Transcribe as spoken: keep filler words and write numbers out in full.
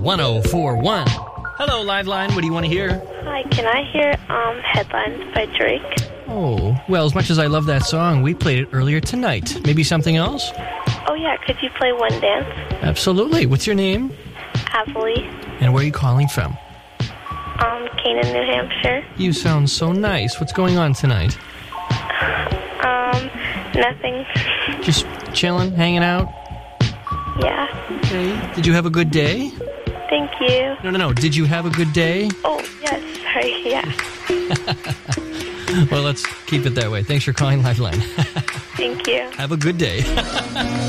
one oh four point one. Hello, Liveline. What do you want to hear? Hi, can I hear um, Headlines by Drake? Oh, well, as much as I love that song, we played it earlier tonight. Maybe something else? Oh, yeah. Could you play One Dance? Absolutely. What's your name? Happily. And where are you calling from? Um, Canaan, New Hampshire. You sound so nice. What's going on tonight? Um, nothing. Just chilling, hanging out? Yeah. Okay. Did you have a good day? Thank you. No, no, no. Did you have a good day? Oh, yes. Sorry. Yeah. Well, let's keep it that way. Thanks for calling Lifeline. Thank you. Have a good day.